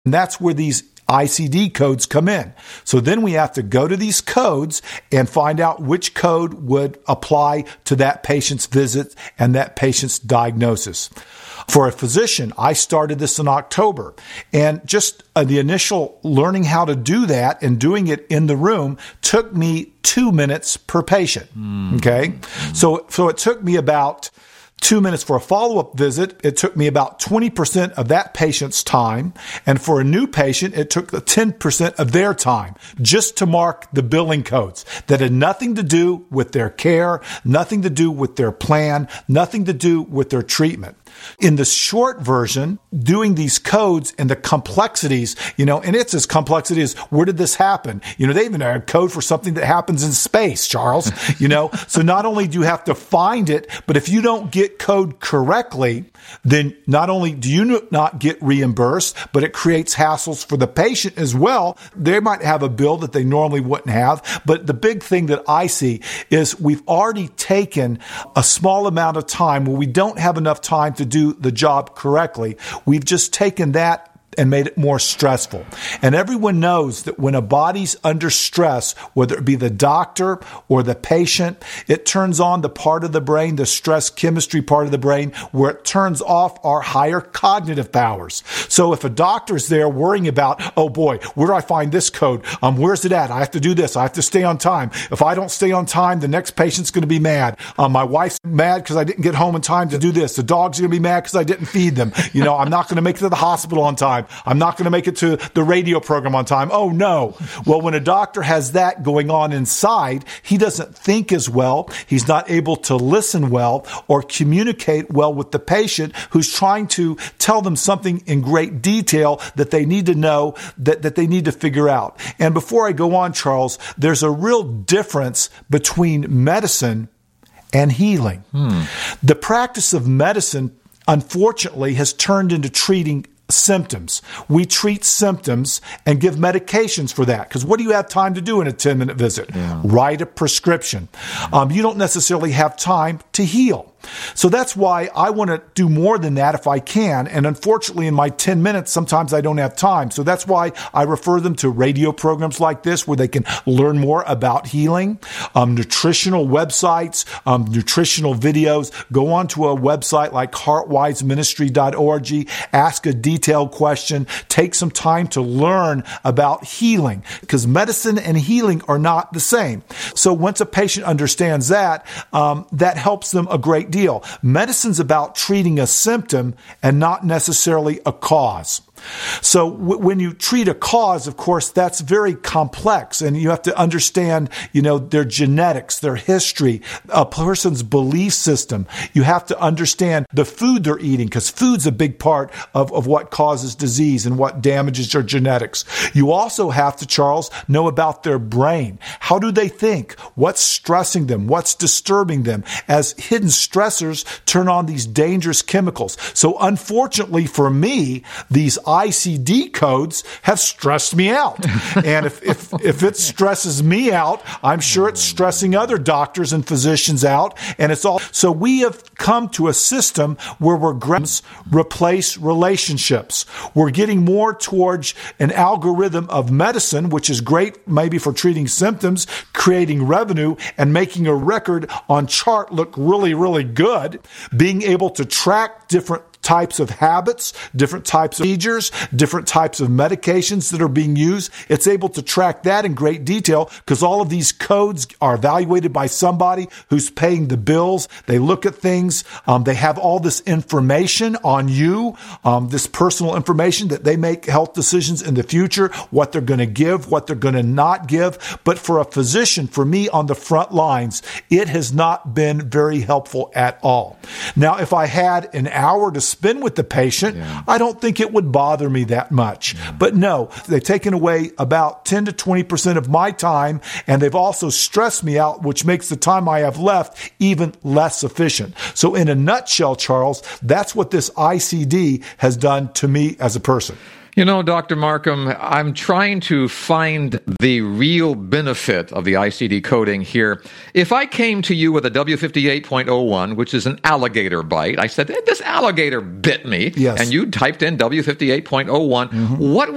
And that's where these ICD codes come in. So then we have to go to these codes and find out which code would apply to that patient's visit and that patient's diagnosis. For a physician, I started this in October, and just the initial learning how to do that and doing it in the room took me 2 minutes per patient. Okay. So it took me about 2 minutes for a follow-up visit. It took me about 20% of that patient's time. And for a new patient, it took 10% of their time just to mark the billing codes that had nothing to do with their care, nothing to do with their plan, nothing to do with their treatment. In the short version, doing these codes and the complexities, and it's as complexity as where did this happen? They even have a code for something that happens in space, Charles, So not only do you have to find it, but if you don't get code correctly, then not only do you not get reimbursed, but it creates hassles for the patient as well. They might have a bill that they normally wouldn't have. But the big thing that I see is we've already taken a small amount of time where we don't have enough time to do the job correctly. We've just taken that and made it more stressful. And everyone knows that when a body's under stress, whether it be the doctor or the patient, it turns on the part of the brain, the stress chemistry part of the brain, where it turns off our higher cognitive powers. So if a doctor's there worrying about, oh boy, where do I find this code? Where's it at? I have to do this. I have to stay on time. If I don't stay on time, the next patient's going to be mad. My wife's mad because I didn't get home in time to do this. The dog's going to be mad because I didn't feed them. I'm not going to make it to the hospital on time. I'm not going to make it to the radio program on time. Oh, no. Well, when a doctor has that going on inside, he doesn't think as well. He's not able to listen well or communicate well with the patient who's trying to tell them something in great detail that they need to know, that they need to figure out. And before I go on, Charles, there's a real difference between medicine and healing. The practice of medicine, unfortunately, has turned into treating symptoms. We treat symptoms and give medications for that. Because what do you have time to do in a 10-minute visit? Write a prescription. You don't necessarily have time to heal. So that's why I want to do more than that if I can. And unfortunately, in my 10 minutes, sometimes I don't have time. So that's why I refer them to radio programs like this where they can learn more about healing, nutritional websites, nutritional videos. Go onto a website like heartwiseministry.org, ask a detailed question, take some time to learn about healing because medicine and healing are not the same. So once a patient understands that, that helps them a great deal. Medicine's about treating a symptom and not necessarily a cause. So when you treat a cause, of course, that's very complex and you have to understand, their genetics, their history, a person's belief system. You have to understand the food they're eating because food's a big part of what causes disease and what damages their genetics. You also have to, Charles, know about their brain. How do they think? What's stressing them? What's disturbing them? As hidden stressors turn on these dangerous chemicals. So unfortunately for me, these ICD codes have stressed me out. And if it stresses me out, I'm sure it's stressing other doctors and physicians out. And it's all. So we have come to a system where we're replace relationships. We're getting more towards an algorithm of medicine, which is great maybe for treating symptoms, creating revenue, and making a record on chart look really, really good. Being able to track different types of habits, different types of procedures, different types of medications that are being used. It's able to track that in great detail because all of these codes are evaluated by somebody who's paying the bills. They look at things. They have all this information on you, this personal information that they make health decisions in the future, what they're going to give, what they're going to not give. But for a physician, for me on the front lines, it has not been very helpful at all. Now, if I had an hour to spend with the patient, I don't think it would bother me that much. But no, they've taken away about 10 to 20% of my time, and they've also stressed me out, which makes the time I have left even less efficient. So in a nutshell, Charles, that's what this ICD has done to me as a person. Dr. Markham, I'm trying to find the real benefit of the ICD coding here. If I came to you with a W58.01, which is an alligator bite, I said, this alligator bit me, yes. And you typed in W58.01, what